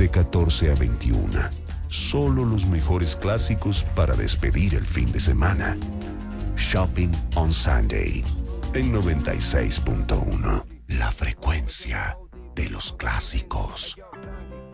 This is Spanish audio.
de 14 a 21. Solo los mejores clásicos para despedir el fin de semana. Shopping on Sunday en 96.1. La frecuencia de los clásicos.